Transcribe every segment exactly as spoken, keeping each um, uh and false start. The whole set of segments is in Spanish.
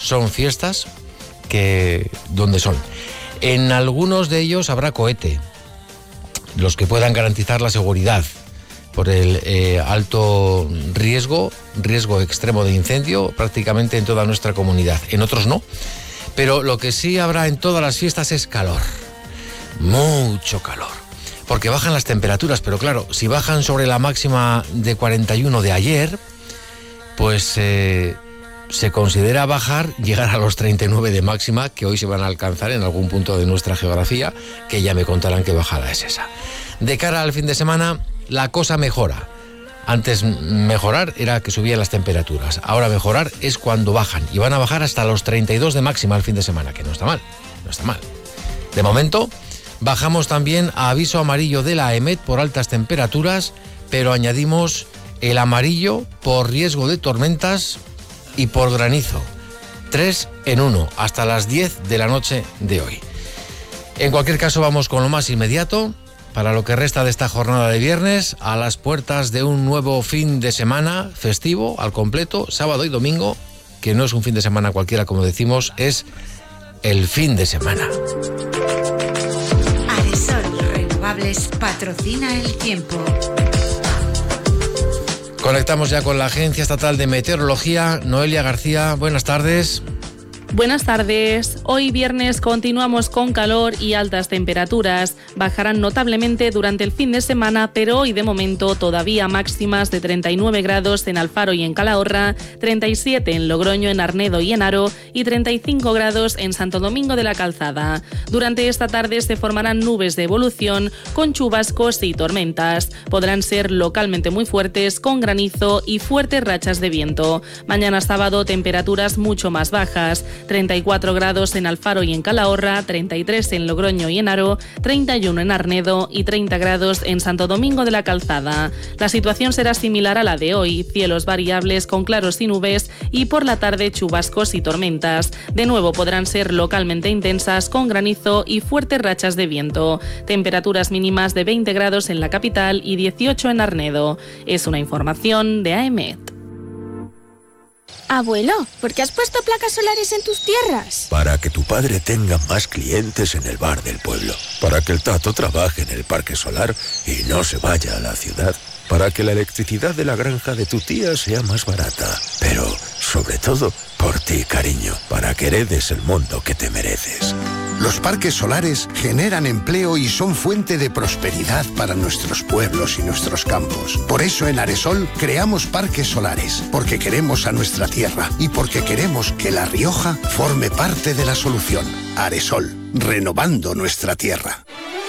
son fiestas que donde son. En algunos de ellos habrá cohete, los que puedan garantizar la seguridad por el eh, alto riesgo, riesgo extremo de incendio prácticamente en toda nuestra comunidad. En otros no, pero lo que sí habrá en todas las fiestas es calor, mucho calor, porque bajan las temperaturas, pero claro, si bajan sobre la máxima de cuarenta y uno de ayer, pues eh, se considera bajar, llegar a los treinta y nueve de máxima, que hoy se van a alcanzar en algún punto de nuestra geografía, que ya me contarán qué bajada es esa. De cara al fin de semana, la cosa mejora. Antes mejorar era que subían las temperaturas, ahora mejorar es cuando bajan, y van a bajar hasta los treinta y dos de máxima el fin de semana, que no está mal, no está mal. De momento, bajamos también a aviso amarillo de la EMET por altas temperaturas, pero añadimos el amarillo por riesgo de tormentas y por granizo. Tres en uno, hasta las diez de la noche de hoy. En cualquier caso, vamos con lo más inmediato. Para lo que resta de esta jornada de viernes, a las puertas de un nuevo fin de semana festivo al completo, sábado y domingo, que no es un fin de semana cualquiera, como decimos, es el fin de semana. Aresol Renovables patrocina el tiempo. Conectamos ya con la Agencia Estatal de Meteorología. Noelia García, buenas tardes. Buenas tardes. Hoy viernes continuamos con calor y altas temperaturas. Bajarán notablemente durante el fin de semana, pero hoy de momento todavía máximas de treinta y nueve grados en Alfaro y en Calahorra, treinta y siete en Logroño, en Arnedo y en Haro y treinta y cinco grados en Santo Domingo de la Calzada. Durante esta tarde se formarán nubes de evolución con chubascos y tormentas. Podrán ser localmente muy fuertes con granizo y fuertes rachas de viento. Mañana sábado temperaturas mucho más bajas. treinta y cuatro grados en Alfaro y en Calahorra, treinta y tres en Logroño y en Haro, treinta y uno en Arnedo y treinta grados en Santo Domingo de la Calzada. La situación será similar a la de hoy, cielos variables con claros y nubes y por la tarde chubascos y tormentas. De nuevo podrán ser localmente intensas con granizo y fuertes rachas de viento. Temperaturas mínimas de veinte grados en la capital y dieciocho en Arnedo. Es una información de AEMET. Abuelo, ¿por qué has puesto placas solares en tus tierras? Para que tu padre tenga más clientes en el bar del pueblo. Para que el Tato trabaje en el parque solar y no se vaya a la ciudad. Para que la electricidad de la granja de tu tía sea más barata. Pero, sobre todo, por ti, cariño. Para que heredes el mundo que te mereces. Los parques solares generan empleo y son fuente de prosperidad para nuestros pueblos y nuestros campos. Por eso en Aresol creamos parques solares, porque queremos a nuestra tierra y porque queremos que La Rioja forme parte de la solución. Aresol, renovando nuestra tierra.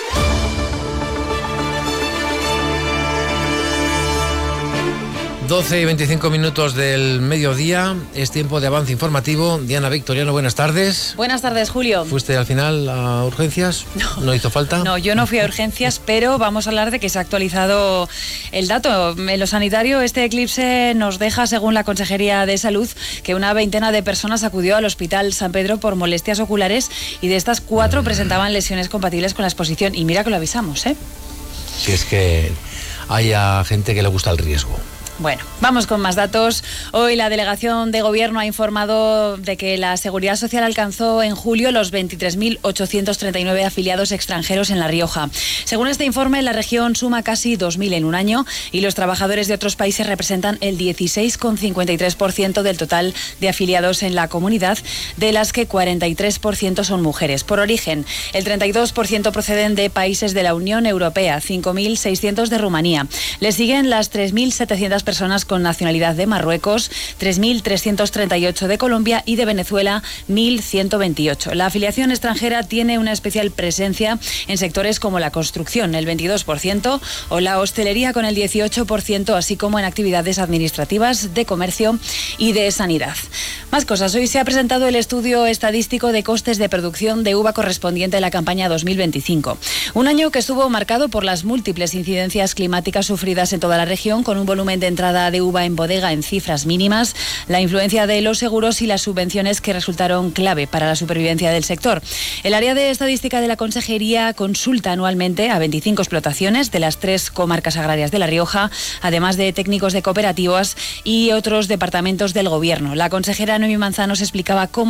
doce y veinticinco minutos del mediodía, es tiempo de avance informativo. Diana Victoriano, buenas tardes. Buenas tardes, Julio. ¿Fuiste al final a urgencias? No. ¿No hizo falta? No, yo no fui a urgencias, pero vamos a hablar de que se ha actualizado el dato. En lo sanitario, este eclipse nos deja, según la Consejería de Salud, que una veintena de personas acudió al Hospital San Pedro por molestias oculares y de estas cuatro presentaban lesiones compatibles con la exposición. Y mira que lo avisamos, ¿eh? Si es que haya gente que le gusta el riesgo. Bueno, vamos con más datos. Hoy la Delegación de Gobierno ha informado de que la Seguridad Social alcanzó en julio los veintitrés mil ochocientos treinta y nueve afiliados extranjeros en La Rioja. Según este informe, la región suma casi dos mil en un año y los trabajadores de otros países representan el dieciséis coma cincuenta y tres por ciento del total de afiliados en la comunidad, de las que cuarenta y tres por ciento son mujeres. Por origen, el treinta y dos por ciento proceden de países de la Unión Europea, cinco mil seiscientos de Rumanía. Le siguen las tres mil setecientas personas personas con nacionalidad de Marruecos, tres mil trescientos treinta y ocho de Colombia y de Venezuela, mil ciento veintiocho. La afiliación extranjera tiene una especial presencia en sectores como la construcción, el veintidós por ciento, o la hostelería con el dieciocho por ciento, así como en actividades administrativas, de comercio y de sanidad. Más cosas. Hoy se ha presentado el estudio estadístico de costes de producción de uva correspondiente a la campaña dos mil veinticinco. Un año que estuvo marcado por las múltiples incidencias climáticas sufridas en toda la región, con un volumen de entrada de uva en bodega en cifras mínimas, la influencia de los seguros y las subvenciones que resultaron clave para la supervivencia del sector. El área de estadística de la Consejería consulta anualmente a veinticinco explotaciones de las tres comarcas agrarias de La Rioja, además de técnicos de cooperativas y otros departamentos del Gobierno. La consejera Noemí Manzanos explicaba cómo